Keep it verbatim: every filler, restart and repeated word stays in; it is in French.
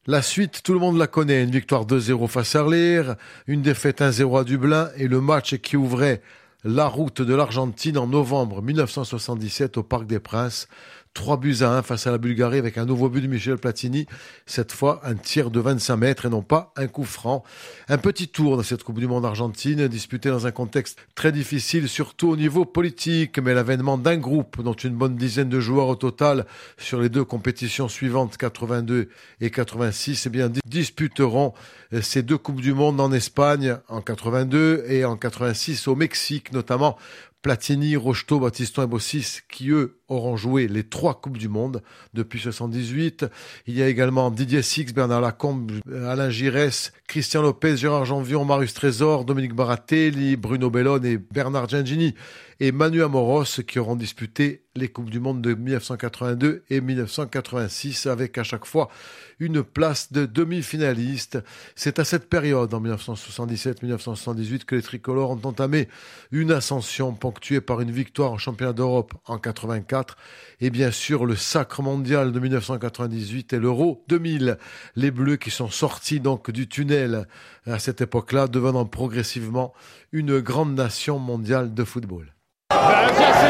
La suite, tout le monde la connaît. Une victoire deux zéro face à Arlir, une défaite un zéro à Dublin et le match qui ouvrait la route de l'Argentine en novembre mille neuf cent soixante-dix-sept au Parc des Princes. Trois buts à un face à la Bulgarie avec un nouveau but de Michel Platini. Cette fois, un tir de vingt-cinq mètres et non pas un coup franc. Un petit tour de cette Coupe du Monde argentine disputée dans un contexte très difficile, surtout au niveau politique. Mais l'avènement d'un groupe dont une bonne dizaine de joueurs au total sur les deux compétitions suivantes, quatre-vingt-deux et quatre-vingt-six, eh bien, disputeront ces deux Coupes du Monde en Espagne en quatre-vingt-deux et en quatre-vingt-six au Mexique, notamment Platini, Rocheteau, Battiston et Bossis, qui eux auront joué les trois Coupes du Monde depuis soixante-dix-huit. Il y a également Didier Six, Bernard Lacombe, Alain Giresse, Christian Lopez, Gérard Janvion, Marius Trésor, Dominique Baratelli, Bruno Bellone et Bernard Gengini et Manu Amoros qui auront disputé les Coupes du Monde de mille neuf cent quatre-vingt-deux et mille neuf cent quatre-vingt-six avec à chaque fois une place de demi-finaliste. C'est à cette période, en mille neuf cent soixante-dix-sept mille neuf cent soixante-dix-huit, que les tricolores ont entamé une ascension ponctuée par une victoire en championnat d'Europe en quatre-vingt-quatre et bien sûr le sacre mondial de mille neuf cent quatre-vingt-dix-huit et l'Euro deux mille. Les Bleus qui sont sortis donc du tunnel à cette époque-là, devenant progressivement une grande nation mondiale de football.